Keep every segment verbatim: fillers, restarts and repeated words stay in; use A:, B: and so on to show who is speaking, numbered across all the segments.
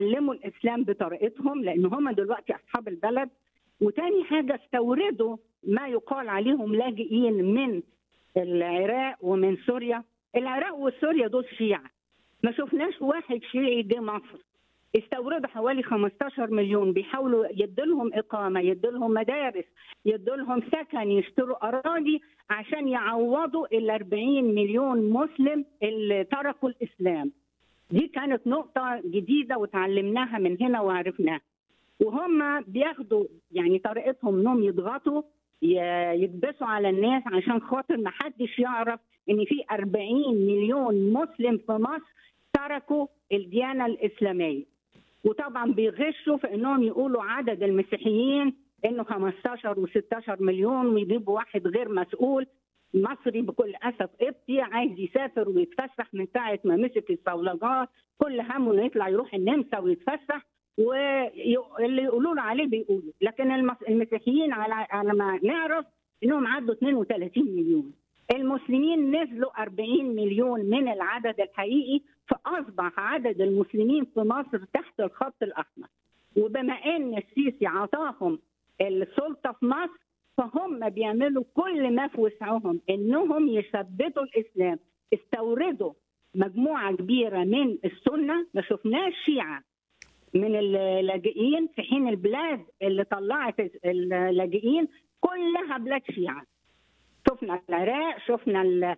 A: علموا الاسلام بطريقتهم لان هم دلوقتي اصحاب البلد. وتاني حاجه استوردوا ما يقال عليهم لاجئين من العراق ومن سوريا. العراق وسوريا دول شيعة، ما شفناش واحد شيعي جه مصر. استوردوا حوالي خمستاشر مليون، بيحاولوا يدلهم إقامة، يدلهم مدارس، يدلهم سكن، يشتروا أراضي عشان يعوضوا ال أربعين مليون مسلم اللي تركوا الإسلام. دي كانت نقطة جديدة وتعلمناها من هنا وعرفناها. وهم بياخدوا يعني طريقتهم انهم يضغطوا يكبسوا على الناس عشان خاطر ما حدش يعرف ان في أربعين مليون مسلم في مصر تركوا الديانة الإسلامية. وطبعا بيغشوا في انهم يقولوا عدد المسيحيين انه خمستاشر وستاشر مليون ويجيبوا واحد غير مسؤول مصري بكل اسف قبطي عايز يسافر ويتفسح من ساعه ما مسك الصولجات، كل همه انه يطلع يروح النمسا ويتفسح، واللي يقولوا له عليه بيقولوا. لكن المسيحيين على على ما نعرف انهم عدوا اثنين وثلاثين مليون. المسلمين نزلوا أربعين مليون من العدد الحقيقي، فاصبح عدد المسلمين في مصر تحت الخط الاحمر. وبما ان السيسي عطاهم السلطه في مصر فهم بيعملوا كل ما في وسعهم انهم يثبتوا الاسلام. استوردوا مجموعه كبيره من السنه، ما شفناش شيعه من اللاجئين، في حين البلاد اللي طلعت اللاجئين كلها بلاد شيعه. شفنا العراق، شفنا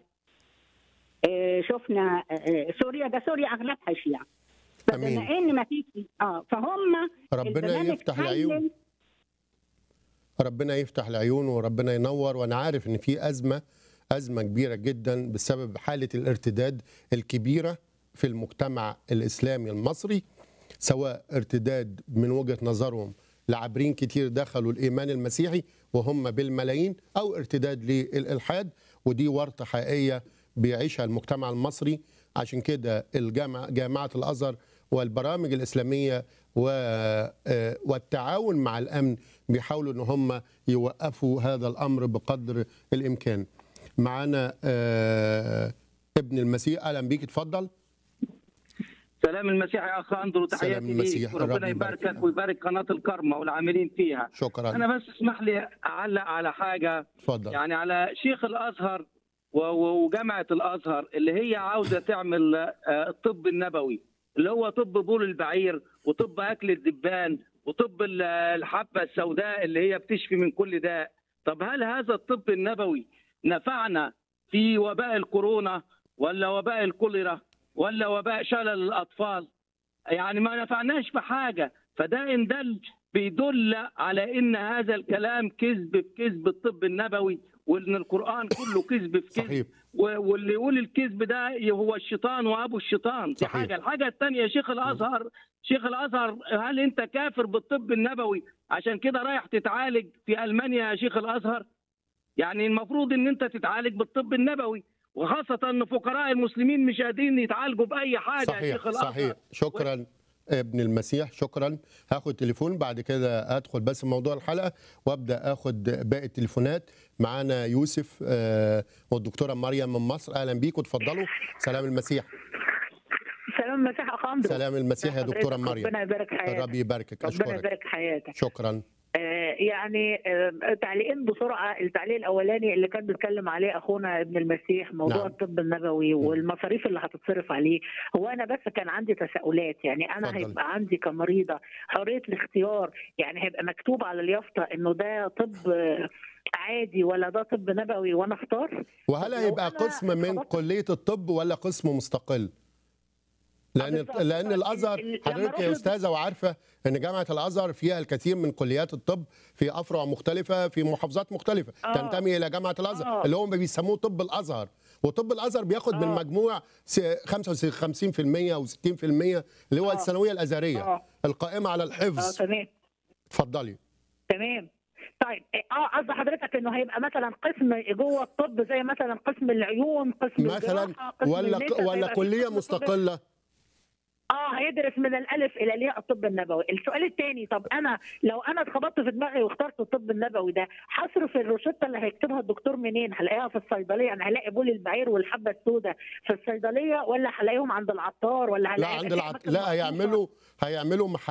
A: شفنا سوريا، ده سوريا اغلبها شيعه. فبما ان ما فيش اه فهم
B: ربنا يفتح العيون، ربنا يفتح العيون وربنا ينور. وانا عارف ان في ازمه ازمه كبيره جدا بسبب حاله الارتداد الكبيره في المجتمع الاسلامي المصري، سواء ارتداد من وجهه نظرهم لعابرين كتير دخلوا الايمان المسيحي وهم بالملايين، او ارتداد للالحاد، ودي ورطه حقيقيه بيعيشها المجتمع المصري. عشان كده الجامعه جامعه الازهر والبرامج الاسلاميه والتعاون مع الامن بيحاولوا ان هم يوقفوا هذا الامر بقدر الامكان. معانا ابن المسيح، اهلا بيك، اتفضل.
C: سلام المسيح يا اخ اندرو، تحياتي ليك وربنا يباركك ويبارك قناه الكرمه والعاملين فيها.
B: شكرا.
C: انا بس اسمح لي اعلق على حاجه،
B: اتفضل.
C: يعني على شيخ الازهر وجامعه الازهر اللي هي عاوزه تعمل الطب النبوي اللي هو طب بول البعير وطب اكل الدبان وطب الحبه السوداء اللي هي بتشفي من كل داء. طب هل هذا الطب النبوي نفعنا في وباء الكورونا ولا وباء الكوليرا ولا وباء شلل الاطفال؟ يعني ما نفعناش في حاجه. فده ان دل بيدل على ان هذا الكلام كذب في كذب الطب النبوي، وان القران كله كذب في كذب.
B: صحيح.
C: واللي يقول الكذب ده هو الشيطان وابو الشيطان. دي حاجه. الحاجه الثانيه يا شيخ الازهر، شيخ الازهر هل انت كافر بالطب النبوي عشان كده رايح تتعالج في المانيا يا شيخ الازهر؟ يعني المفروض ان انت تتعالج بالطب النبوي، وخاصه ان فقراء المسلمين مش قادرين يتعالجوا باي حاجه.
B: صحيح.
C: يا شيخ الازهر
B: صحيح. شكرا و... ابن المسيح، شكرا. هاخد تليفون بعد كده ادخل بس في موضوع الحلقه وابدا اخد باقي التليفونات. معانا يوسف آه والدكتوره مريم من مصر، اهلا بيكم، اتفضلوا. سلام المسيح.
D: سلام المسيح اخ اندرو.
B: سلام المسيح يا دكتوره مريم.
D: ربنا يبارك حياتك.
B: ربي يباركك. اشكرك.
D: ربنا يبارك حياتك.
B: شكرا.
D: آه يعني آه تعليقين بسرعه. التعليق الاولاني اللي كان بيتكلم عليه اخونا ابن المسيح، موضوع نعم. الطب النبوي والمصاريف اللي هتتصرف عليه. هو انا بس كان عندي تساؤلات. يعني انا فضل. هيبقى عندي كمريضه حريه الاختيار، يعني هيبقى مكتوب على اليافطه انه ده طب عادي ولا ده طب نبوي وانا اختار؟
B: وهل هيبقى قسم من كليه الطب ولا قسم مستقل؟ لان لان الازهر حضرتك يا استاذه وعارفه ان جامعه الازهر فيها الكثير من كليات الطب في افرع مختلفه في محافظات مختلفه آه. تنتمي الى جامعه الازهر آه. اللي هم بيسموه طب الازهر. وطب الازهر بياخد آه. من مجموع خمسة وخمسين بالمية او ستين بالمية اللي هو آه. الثانويه الازهريه آه. القائمه على الحفظ.
D: اه تمام.
B: اتفضلي.
D: تمام. طيب اه قصد حضرتك انه هيبقى مثلا قسم جوه الطب زي مثلا قسم العيون، قسم
B: مثلا،
D: الجراحه، قسم
B: ولا ولا كليه مستقله؟
D: اه هيدرس من الالف الى الياء الطب النبوي. السؤال الثاني، طب انا لو انا اتخبطت في دماغي واخترت الطب النبوي ده، هصرف الروشته اللي هيكتبها الدكتور منين؟ هلاقيها في الصيدليه؟ انا هلاقي بول البعير والحبه السوداء في الصيدليه، ولا هلاقيهم عند العطار، ولا هلاقي
B: لا عند العط... لا هيعملوا هيعملوا